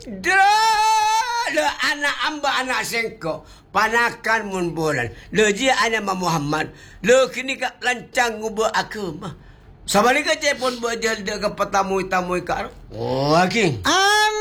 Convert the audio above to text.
Dah, le anak amba anak sengkok. Panakan mun bulan. Le dia anak Muhammad. Le kini kak lancang ngubah agama. Sabali ka telefon buat dia ke petamui-tamui ka. Oh, lagi.